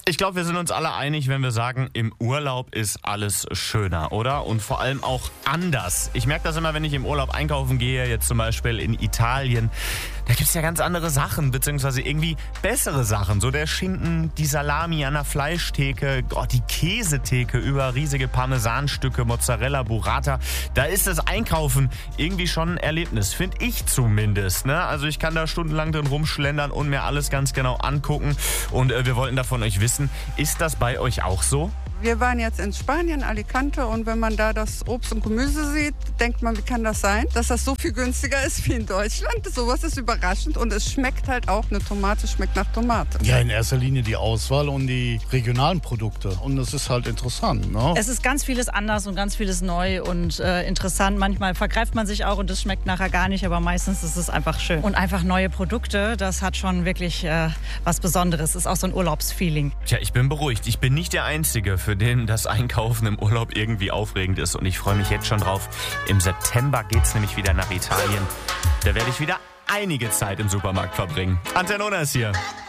Ich glaube, wir sind uns alle einig, wenn wir sagen, im Urlaub ist alles schöner, oder? Und vor allem auch anders. Ich merke das immer, wenn ich im Urlaub einkaufen gehe, jetzt zum Beispiel in Italien. Da gibt es ja ganz andere Sachen, beziehungsweise irgendwie bessere Sachen. So der Schinken, die Salami an der Fleischtheke, die Käsetheke über riesige Parmesanstücke, Mozzarella, Burrata. Da ist das Einkaufen irgendwie schon ein Erlebnis, finde ich zumindest. Ne? Also ich kann da stundenlang drin rumschlendern und mir alles ganz genau angucken. Und wir wollten da von euch wissen, ist das bei euch auch so? Wir waren jetzt in Spanien, Alicante, und wenn man da das Obst und Gemüse sieht, denkt man, wie kann das sein, dass das so viel günstiger ist wie in Deutschland? Sowas ist überraschend und es schmeckt halt auch, eine Tomate schmeckt nach Tomate. Ja, in erster Linie die Auswahl und die regionalen Produkte und das ist halt interessant. Ne? Es ist ganz vieles anders und ganz vieles neu und interessant. Manchmal vergreift man sich auch und es schmeckt nachher gar nicht, aber meistens ist es einfach schön. Und einfach neue Produkte, das hat schon wirklich was Besonderes. Ist auch so ein Urlaubsfeeling. Tja, ich bin beruhigt. Ich bin nicht der Einzige, für den das Einkaufen im Urlaub irgendwie aufregend ist. Und ich freue mich jetzt schon drauf. Im September geht's nämlich wieder nach Italien. Da werde ich wieder einige Zeit im Supermarkt verbringen. Antennona ist hier.